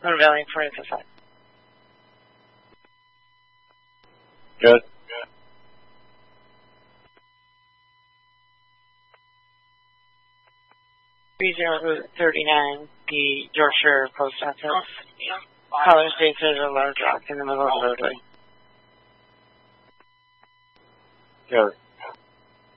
Unveiling for Intercept. Good. 3039, the Yorkshire Post Office. Caller states there's a large rock in the middle of the roadway. Good.